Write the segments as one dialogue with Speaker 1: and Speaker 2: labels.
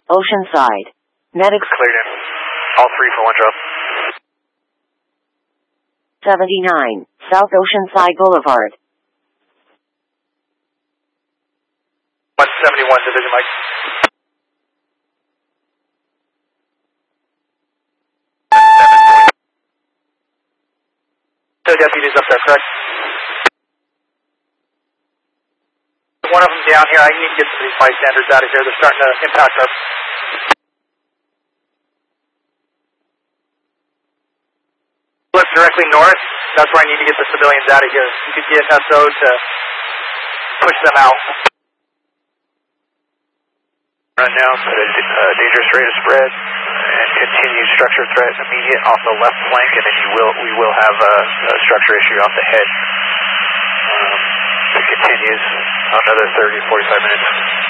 Speaker 1: Oceanside. Medics.
Speaker 2: Cleared in. All 3 for 1 drop.
Speaker 1: 79, South Oceanside Boulevard.
Speaker 2: 171, Division Mike. No deputies up there, correct? One of them down here. I need to get some of these bystanders out of here. They're starting to impact our... Look directly north. That's where I need to get the civilians out of here. You could get SO to push them out. Run down, dangerous rate of spread, and continued structure threat immediate off the left flank, and then we will have a structure issue off the head. It continues another 30, 45 minutes.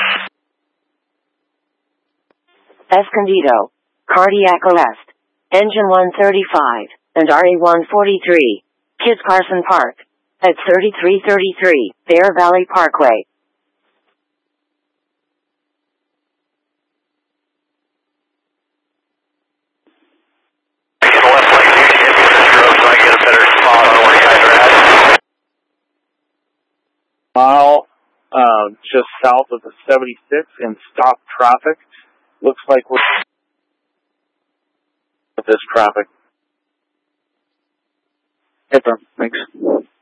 Speaker 1: Escondido, cardiac arrest, engine 135, and RA-143, Kit Carson Park, at 3333, Bear Valley Parkway.
Speaker 3: Mile just south of the 76 and stop traffic. Looks like we're with this traffic. Hey, thanks.